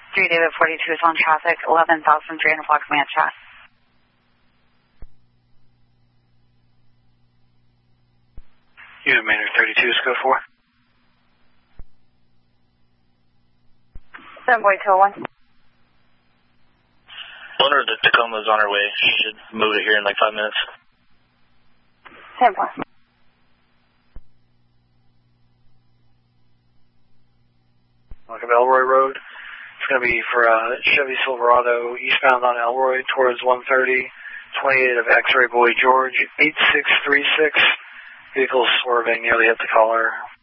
3 David 42 is on traffic, 11,300 block command chat. Unit Manor 32 is code 4. 7.201. Owner of the Tacoma is on her way. She should move it here in like 5 minutes. 10 point. Welcome to Elroy Road. It's going to be for Chevy Silverado eastbound on Elroy towards 130, 28 of X-Ray Boy George, 8636. Vehicle swerving nearly hit the collar.